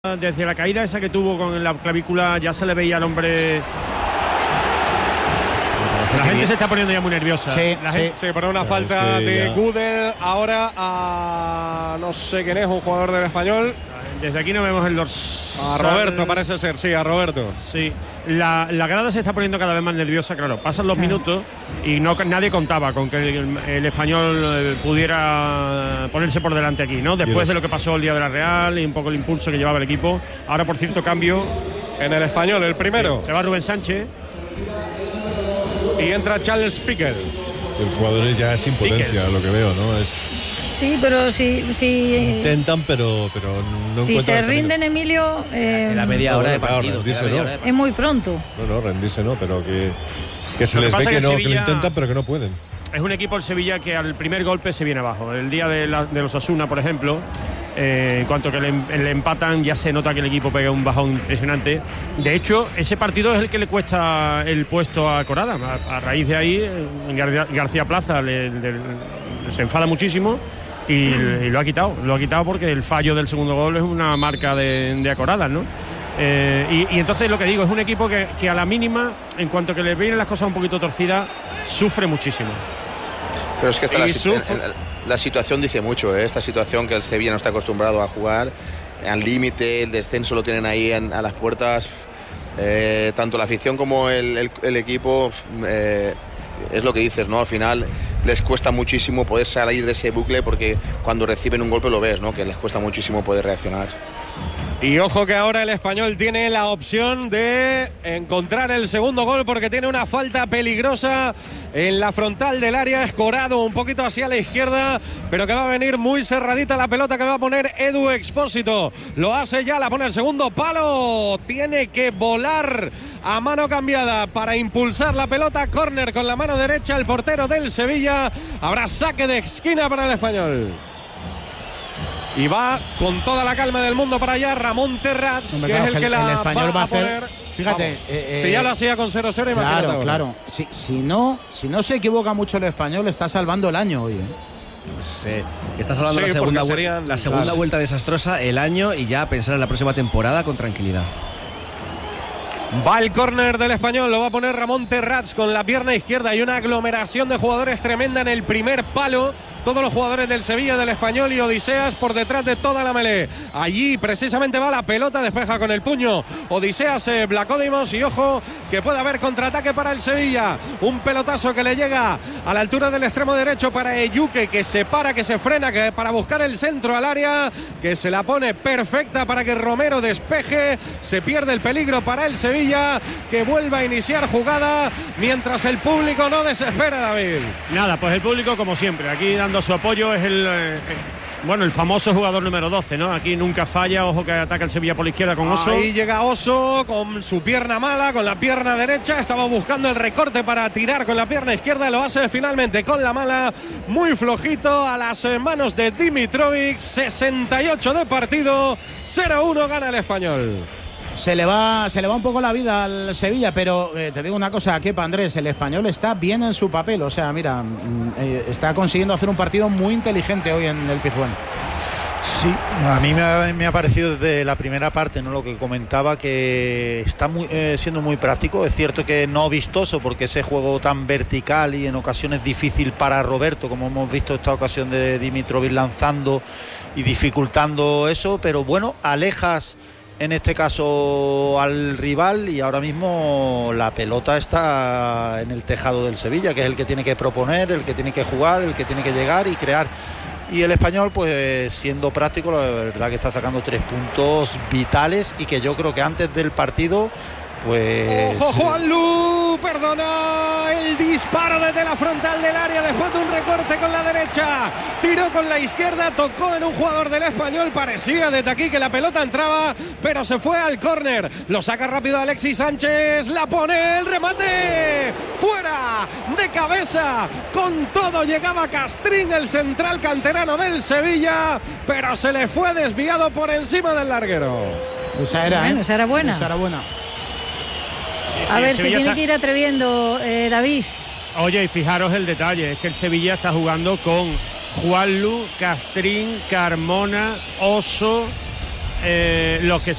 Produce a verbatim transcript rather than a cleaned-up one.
Desde la caída esa que tuvo con la clavícula ya se le veía al hombre. La gente se está poniendo ya muy nerviosa. Sí, la sí. gente... sí, por una Claro, falta es que de ya... Gudel ahora a no sé quién es, un jugador del Español. Desde aquí no vemos el dorsal. A Roberto parece ser, sí, a Roberto. Sí, la, la grada se está poniendo cada vez más nerviosa, claro. Pasan los Sí. minutos y no nadie contaba con que el, el español pudiera ponerse por delante aquí, ¿no? Después de lo que pasó el día de la Real y un poco el impulso que llevaba el equipo. Ahora, por cierto, cambio En el Español, el primero. Sí, se va Rubén Sánchez. Y entra Charles Piquel. Los jugadores ya es impotencia, lo que veo, ¿no? Es Sí, pero si, si, intentan, pero, pero no si encuentran se el camino. rinden, Emilio, eh, En la media hora de Claro, partido. rendirse, que la media ¿no? hora de es muy pronto. No, no, rendirse no, pero que, que se Lo que les ve pasa que, que no, que Sevilla- lo intentan, pero que no pueden. Es un equipo, el Sevilla, que al primer golpe se viene abajo. El día de, la, de los Osasuna, por ejemplo, eh, en cuanto que le, le empatan, ya se nota que el equipo pega un bajón impresionante. De hecho, ese partido es el que le cuesta el puesto a Corada. A, a raíz de ahí, Gar- García Plaza le, le- le- se enfada muchísimo y, y lo ha quitado. Lo ha quitado porque el fallo del segundo gol es una marca de, de Coradas, ¿no? Eh, y, y entonces lo que digo, es un equipo que, que a la mínima, en cuanto que le vienen las cosas un poquito torcidas, sufre muchísimo. Pero es que esta la, Y su- la, la situación dice mucho, ¿eh? Esta situación que el Sevilla no está acostumbrado a jugar al límite, el descenso lo tienen ahí en, a las puertas, eh, tanto la afición como el, el, el equipo, eh, es lo que dices, ¿no? Al final les cuesta muchísimo poder salir de ese bucle porque cuando reciben un golpe lo ves, ¿no? Que les cuesta muchísimo poder reaccionar. Y ojo que ahora el Español tiene la opción de encontrar el segundo gol porque tiene una falta peligrosa en la frontal del área. Escorado un poquito hacia la izquierda, pero que va a venir muy cerradita la pelota que va a poner Edu Expósito. Lo hace ya, la pone el segundo palo. Tiene que volar a mano cambiada para impulsar la pelota. Córner con la mano derecha el portero del Sevilla. Habrá saque de esquina para el Español. Y va con toda la calma del mundo para allá Ramón Terrats, Hombre, que claro, es el que que el- la el Español va a hacer- poner. fíjate, Vamos, eh, si eh, ya lo hacía con cero cero, imagínate Claro, ahora. claro. Si, si, no, si no se equivoca mucho el español, está salvando el año hoy, ¿eh? Sí. Estás hablando de Sí, la segunda, porque vuel- serían- la segunda claro. vuelta desastrosa, el año, y ya pensar en la próxima temporada con tranquilidad. Va el córner del Español, lo va a poner Ramón Terrats con la pierna izquierda y una aglomeración de jugadores tremenda en el primer palo. Todos los jugadores del Sevilla, del Español y Odiseas por detrás de toda la melee. Allí precisamente va la pelota, despeja con el puño Odiseas, eh, Blacódimos, y ojo que puede haber contraataque para el Sevilla. Un pelotazo que le llega a la altura del extremo derecho para Eyuque, que se para, que se frena, que para buscar el centro al área, que se la pone perfecta para que Romero despeje. Se pierde el peligro para el Sevilla, que vuelva a iniciar jugada mientras el público no desespera, David. Nada, pues el público, como siempre, aquí dando su apoyo, es el eh, bueno, el famoso jugador número doce, ¿no? Aquí nunca falla. Ojo que ataca el Sevilla por la izquierda con Oso. Ahí llega Oso con su pierna mala, con la pierna derecha. Estaba buscando el recorte para tirar con la pierna izquierda. Lo hace finalmente con la mala, muy flojito, a las manos de Dimitrovic. sesenta y ocho de partido, cero uno gana el Español. Se le va, se le va un poco la vida al Sevilla, pero eh, te digo una cosa, Kepa, Andrés, el español está bien en su papel. O sea, mira, mm, eh, está consiguiendo hacer un partido muy inteligente hoy en el Pizjuán. Sí, a mí me ha, me ha parecido desde la primera parte, ¿no? Lo que comentaba, que está muy, eh, siendo muy práctico. Es cierto que no vistoso, porque ese juego tan vertical y en ocasiones difícil para Roberto, como hemos visto esta ocasión de Dimitrovic lanzando y dificultando eso, pero bueno, alejas en este caso al rival, y ahora mismo la pelota está en el tejado del Sevilla, que es el que tiene que proponer, el que tiene que jugar, el que tiene que llegar y crear. Y el español, pues siendo práctico, la verdad que está sacando tres puntos vitales, y que yo creo que antes del partido, pues... ¡Ojo, Juanlu! Perdona el disparo desde la frontal del área después de un recorte con la derecha. Tiró con la izquierda, tocó en un jugador del Español. Parecía desde aquí que la pelota entraba, pero se fue al córner. Lo saca rápido Alexis Sánchez, la pone, el remate. ¡Fuera! De cabeza. Con todo llegaba Castrín, el central canterano del Sevilla, pero se le fue desviado por encima del larguero. Esa era, Bueno, ¿eh? esa era buena. Esa era buena. A Sí, ver, el se Sevilla tiene está- que ir atreviendo, eh, David. Oye, y fijaros el detalle, es que el Sevilla está jugando con Juanlu, Castrín, Carmona, Oso, eh, los que